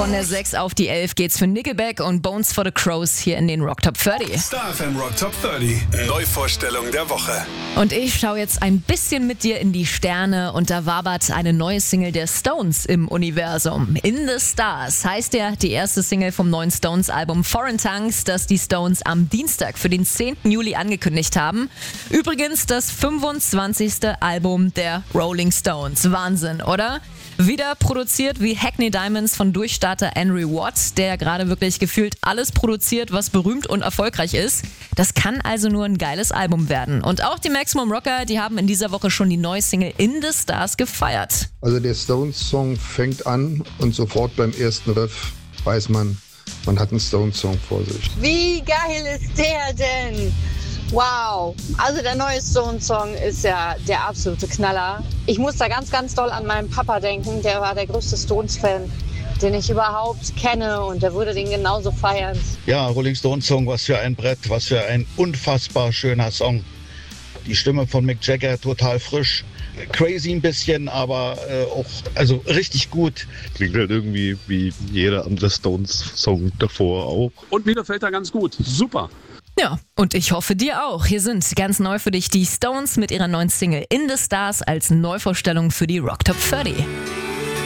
Von der 6 auf die 11 geht's für Nickelback und Bones for the Crows hier in den Rock Top 30. Star FM Rock Top 30. Neuvorstellung der Woche. Und ich schaue jetzt ein bisschen mit dir in die Sterne und da wabert eine neue Single der Stones im Universum. In the Stars heißt ja die erste Single vom neuen Stones-Album Foreign Tongues, das die Stones am Dienstag für den 10. Juli angekündigt haben. Übrigens das 25. Album der Rolling Stones. Wahnsinn, oder? Wieder produziert wie Hackney Diamonds von Durchstarter Henry Watt, der gerade wirklich gefühlt alles produziert, was berühmt und erfolgreich ist. Das kann also nur ein geiles Album werden. Und auch die Maximum Rocker, die haben in dieser Woche schon die neue Single In the Stars gefeiert. Also der Stones-Song fängt an und sofort beim ersten Riff weiß man hat einen Stones-Song vor sich. Wie geil ist der denn? Wow, also der neue Stones-Song ist ja der absolute Knaller. Ich muss da ganz, ganz doll an meinen Papa denken. Der war der größte Stones-Fan, den ich überhaupt kenne und der würde den genauso feiern. Ja, Rolling Stones Song, was für ein Brett, was für ein unfassbar schöner Song. Die Stimme von Mick Jagger total frisch. Crazy ein bisschen, aber auch also richtig gut. Klingt halt irgendwie wie jeder andere Stones-Song davor auch. Und mir gefällt er ganz gut. Super. Ja, und ich hoffe dir auch. Hier sind ganz neu für dich die Stones mit ihrer neuen Single In the Stars als Neuvorstellung für die Rock Top 30.